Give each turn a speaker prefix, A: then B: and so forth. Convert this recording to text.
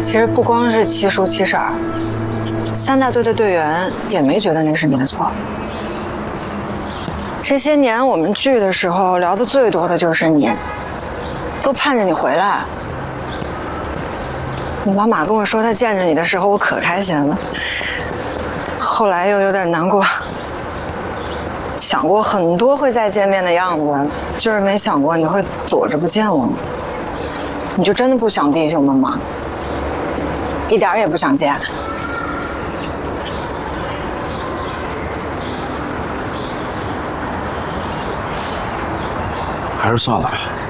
A: 其实不光是七叔七婶儿，3大队的队员也没觉得那是你的错。这些年我们聚的时候聊的最多的就是你，都盼着你回来。你老马跟我说他见着你的时候，我可开心了。后来又有点难过，想过很多会再见面的样子，就是没想过你会躲着不见我。你就真的不想弟兄们吗？一点也不想见。
B: 还是算了吧。